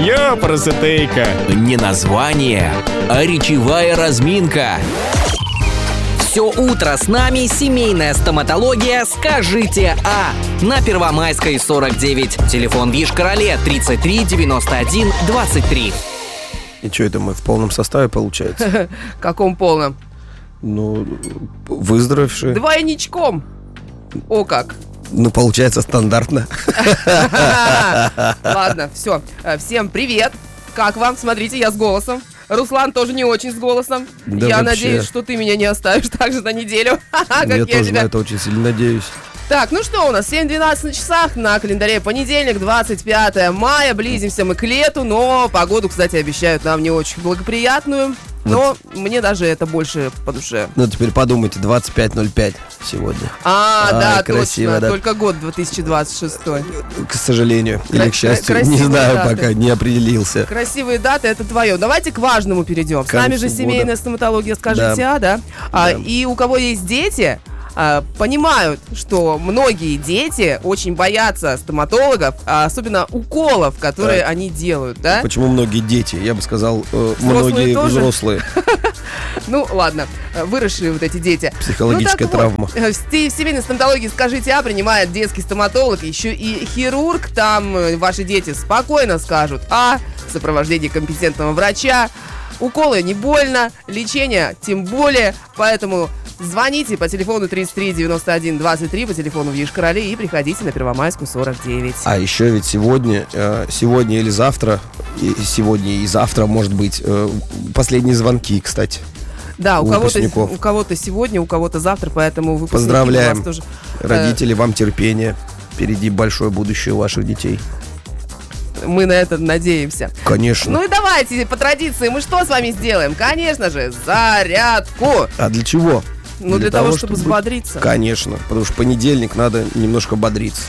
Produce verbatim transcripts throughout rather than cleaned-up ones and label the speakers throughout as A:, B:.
A: Ёпрасотейка.
B: Не название, а речевая разминка. Все утро с нами семейная стоматология «Скажите А» на Первомайской сорок девять. Телефон в Йошкар-Оле тридцать три девяносто один двадцать три.
C: И что это мы в полном составе получается?
D: Каком полном?
C: Ну, выздоровевшие.
D: Двойничком. О как.
C: Ну, получается стандартно.
D: Ладно, все. Всем привет. Как вам? Смотрите, я с голосом. Руслан тоже не очень с голосом.
C: Да
D: я
C: вообще.
D: надеюсь, что ты меня не оставишь так же на неделю. как
C: Я,
D: я
C: тоже
D: тебя.
C: на это очень сильно надеюсь.
D: Так, ну что у нас? семь двенадцать на часах, на календаре понедельник, двадцать пятое мая. Близимся мы к лету, но погоду, кстати, обещают нам не очень благоприятную. Но вот. Мне даже это больше по душе.
C: Ну, теперь подумайте, двадцать пять ноль пять сегодня.
D: А,
C: Ай,
D: да,
C: красиво,
D: точно.
C: да.
D: Только год две тысячи двадцать шестой.
C: К сожалению, или к счастью,
D: красивые
C: не знаю,
D: даты.
C: пока не определился.
D: Красивые даты, это твое. Давайте к важному перейдем. С нами же
C: Концу
D: семейная
C: года.
D: стоматология, скажите,
C: Да.
D: а, да? А,
C: Да.
D: и у кого есть дети, а, понимают, что многие дети очень боятся стоматологов, а особенно уколов, которые
C: Так.
D: они делают, да?
C: Почему многие дети? Я бы сказал, э,
D: Взрослые
C: многие
D: тоже?
C: взрослые.
D: Ну, ладно, выросшие вот эти дети.
C: Психологическая
D: Ну, так
C: травма.
D: вот, в сте- в семейной стоматологии «Скажите А» принимает детский стоматолог, еще и хирург. Там э, ваши дети спокойно скажут «А» в сопровождении компетентного врача. Уколы не больно, лечение тем более, поэтому звоните по телефону тридцать три девяносто один двадцать три, по телефону в Йошкар-Оле и приходите на Первомайскую сорок девять.
C: А еще ведь сегодня, э, сегодня или завтра, и сегодня и завтра, может быть, э, последние звонки, кстати.
D: Да, у
C: у
D: кого-то,
C: выпускников.
D: у кого-то сегодня, у кого-то завтра, поэтому выпускники
C: Поздравляем.
D: у вас тоже, э,
C: Родители, вам терпения. Впереди большое будущее у ваших детей.
D: мы на это надеемся.
C: Конечно.
D: Ну и давайте, по традиции, мы что с вами сделаем? Конечно же, зарядку.
C: А для чего?
D: Ну, для, того, чтобы взбодриться.
C: Конечно, потому что понедельник надо немножко бодриться.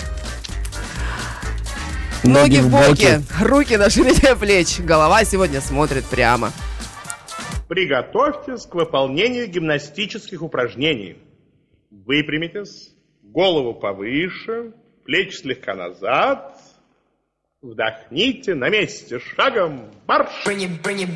D: Ноги в боки, руки на ширине плеч. Голова сегодня смотрит прямо.
E: Приготовьтесь к выполнению гимнастических упражнений. Выпрямитесь, голову повыше, плечи слегка назад. Вдохните, на месте, шагом марш!